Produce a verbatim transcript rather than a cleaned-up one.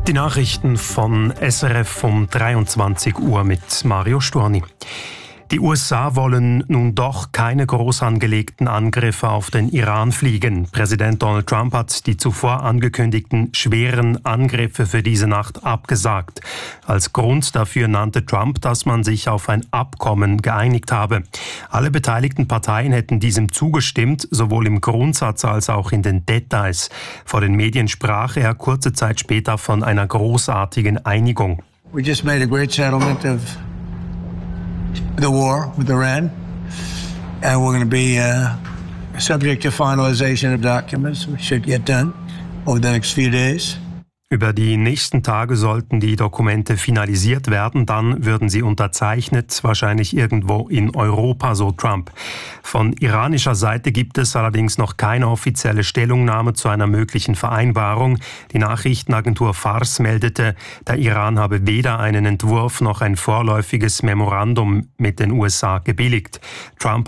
Die Nachrichten von S R F um dreiundzwanzig Uhr mit Mario Storni. Die U S A wollen nun doch keine groß angelegten Angriffe auf den Iran fliegen. Präsident Donald Trump hat die zuvor angekündigten schweren Angriffe für diese Nacht abgesagt. Als Grund dafür nannte Trump, dass man sich auf ein Abkommen geeinigt habe. Alle beteiligten Parteien hätten diesem zugestimmt, sowohl im Grundsatz als auch in den Details. Vor den Medien sprach er kurze Zeit später von einer großartigen Einigung. We just made a great settlement of the war with Iran, and we're going to be uh, subject to finalization of documents, which should get done over the next few days. Über die nächsten Tage sollten die Dokumente finalisiert werden, dann würden sie unterzeichnet, wahrscheinlich irgendwo in Europa, so Trump. Von iranischer Seite gibt es allerdings noch keine offizielle Stellungnahme zu einer möglichen Vereinbarung. Die Nachrichtenagentur Fars meldete, der Iran habe weder einen Entwurf noch ein vorläufiges Memorandum mit den U S A gebilligt. Trump